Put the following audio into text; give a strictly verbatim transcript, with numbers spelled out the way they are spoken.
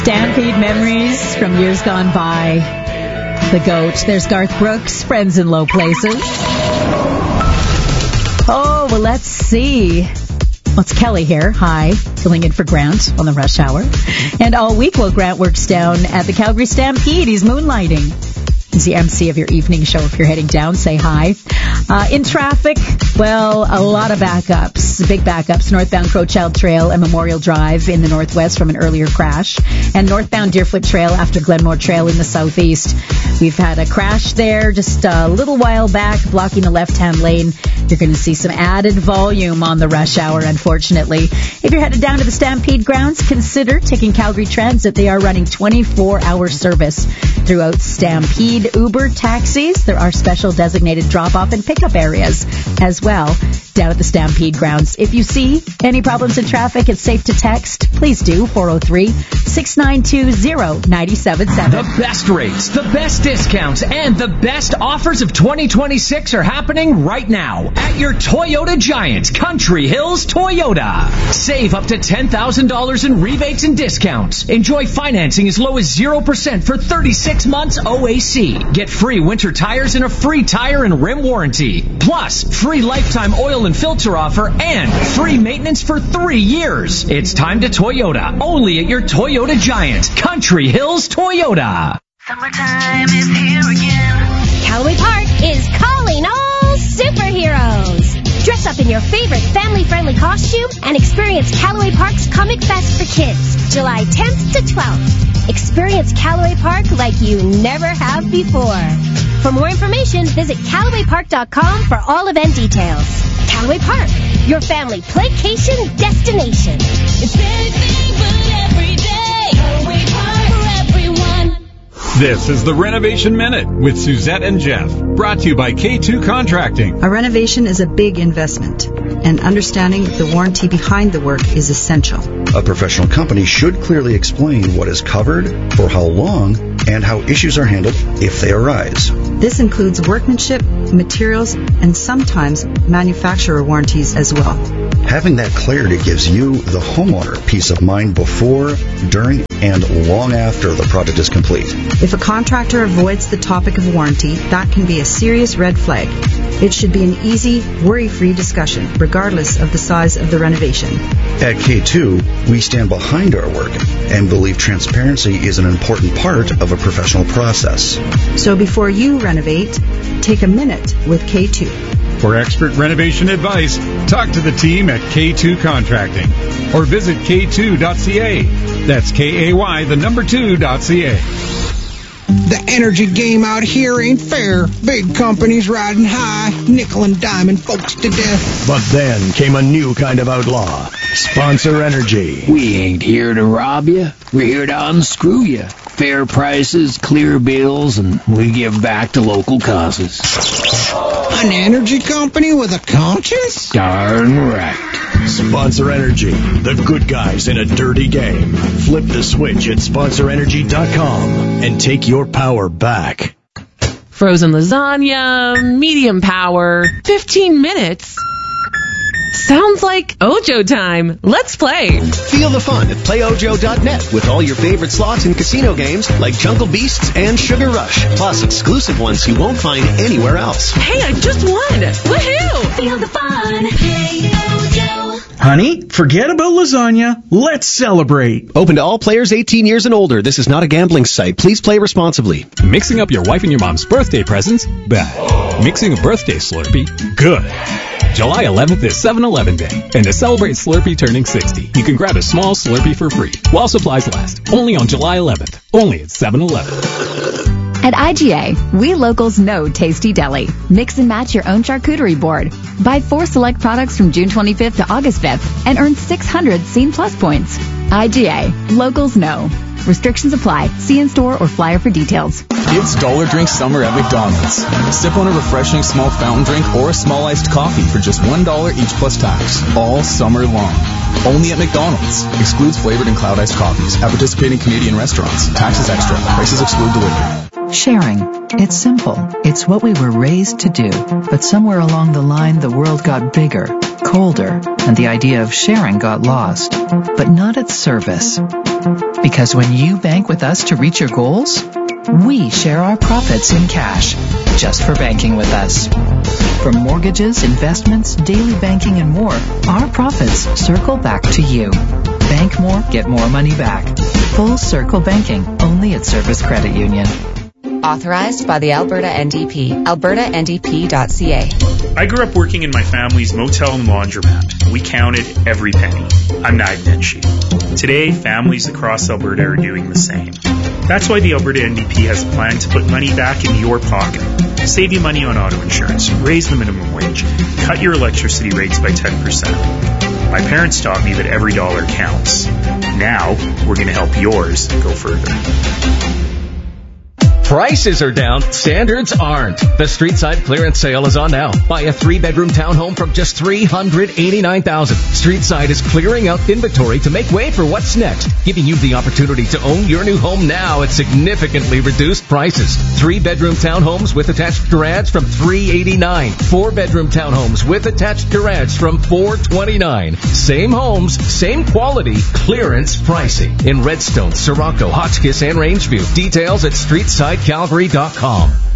Stampede memories from years gone by. The GOAT. There's Garth Brooks, Friends in Low Places. Oh, well, let's see. Well, it's Kelly here. Hi. Filling in for Grant on the rush hour. And all week while Grant works down at the Calgary Stampede, he's moonlighting. He's the M C of your evening show. If you're heading down, say hi. Uh, in traffic, well, a lot of backups, big backups. Northbound Crowchild Trail and Memorial Drive in the northwest from an earlier crash. And northbound Deerfoot Trail after Glenmore Trail in the southeast. We've had a crash there just a little while back, blocking the left-hand lane. You're going to see some added volume on the rush hour, unfortunately. If you're headed down to the Stampede grounds, consider taking Calgary Transit. They are running twenty-four hour service throughout Stampede. Uber taxis. There are special designated drop-off and pickup areas as well down at the Stampede grounds. If you see any problems in traffic, it's safe to text. Please do. four oh three, six nine two, oh nine seven seven. The best rates, the best discounts, and the best offers of twenty twenty-six are happening right now at your Toyota Giant, Country Hills Toyota. Save up to ten thousand dollars in rebates and discounts. Enjoy financing as low as zero percent for thirty-six months O A C. Get free winter tires and a free tire and rim warranty. Plus, free lifetime oil and filter offer and free maintenance for three years. It's time to Toyota. Only at your Toyota Giant, Country Hills Toyota. Summertime is here again. Callaway Park is calling all superheroes. Dress up in your favorite family-friendly costume and experience Callaway Park's Comic Fest for Kids, July tenth to twelfth. Experience Callaway Park like you never have before. For more information, visit Callaway Park dot com for all event details. Callaway Park, your family playcation destination. It's anything but every day. Callaway Park for everyone. This is the Renovation Minute with Suzette and Jeff, brought to you by K two Contracting. A renovation is a big investment, and understanding the warranty behind the work is essential. A professional company should clearly explain what is covered, for how long, and how issues are handled if they arise. This includes workmanship, materials, and sometimes manufacturer warranties as well. Having that clarity gives you, the homeowner, peace of mind before, during, and long after the project is complete. If a contractor avoids the topic of warranty, that can be a serious red flag. It should be an easy, worry-free discussion, regardless of the size of the renovation. At K two, we stand behind our work and believe transparency is an important part of a professional process. So before you renovate, take a minute with K two. For expert renovation advice, talk to the team at K two Contracting or visit K two dot C A. That's K A Y, the number two dot C A. The energy game out here ain't fair. Big companies riding high, nickel and diming folks to death. But then came a new kind of outlaw, Sponsor Energy. We ain't here to rob you. We're here to unscrew you. Fair prices, clear bills, and we give back to local causes. An energy company with a conscience? Darn right. Sponsor Energy, the good guys in a dirty game. Flip the switch at sponsor energy dot com and take your power back. Frozen lasagna, medium power, fifteen minutes. Sounds like Ojo time. Let's play. Feel the fun at play ojo dot net with all your favorite slots and casino games like Jungle Beasts and Sugar Rush, plus exclusive ones you won't find anywhere else. Hey, I just won. Woohoo! Feel the fun. Play Ojo. Honey, forget about lasagna. Let's celebrate. Open to all players eighteen years and older. This is not a gambling site. Please play responsibly. Mixing up your wife and your mom's birthday presents? Bad. Mixing a birthday Slurpee? Good. July eleventh is seven eleven Day, and to celebrate Slurpee turning sixty, you can grab a small Slurpee for free while supplies last. Only on July eleventh. Only at seven eleven. At I G A, we locals know Tasty Deli. Mix and match your own charcuterie board. Buy four select products from June twenty-fifth to August fifth and earn six hundred Scene Plus points. I G A, locals know. Restrictions apply. See in store or flyer for details. It's Dollar Drink Summer at McDonald's. Sip on a refreshing small fountain drink or a small iced coffee for just one dollar each plus tax. All summer long. Only at McDonald's. Excludes flavored and cloud iced coffees at participating Canadian restaurants. Taxes extra. Prices exclude delivery. Sharing. It's simple. It's what we were raised to do. But somewhere along the line, the world got bigger, colder, and the idea of sharing got lost. But not at Service. Because when you bank with us to reach your goals, we share our profits in cash, just for banking with us. From mortgages, investments, daily banking, and more, our profits circle back to you. Bank more, get more money back. Full Circle Banking, only at Service Credit Union. Authorized by the Alberta N D P. alberta N D P dot C A. I grew up working in my family's motel and laundromat. We counted every penny. I'm Nag Nenshi. Today, families across Alberta are doing the same. That's why the Alberta N D P has a plan to put money back in your pocket. Save you money on auto insurance, raise the minimum wage, cut your electricity rates by ten percent. My parents taught me that every dollar counts. Now, we're going to help yours go further. Prices are down, standards aren't. The Streetside clearance sale is on now. Buy a three-bedroom townhome from just three hundred eighty-nine thousand dollars. Streetside is clearing out inventory to make way for what's next, giving you the opportunity to own your new home now at significantly reduced prices. Three-bedroom townhomes with attached garage from three hundred eighty-nine dollars. Four-bedroom townhomes with attached garage from four hundred twenty-nine dollars. Same homes, same quality, clearance pricing. In Redstone, Sirocco, Hotchkiss, and Rangeview. Details at streetside calgary dot com.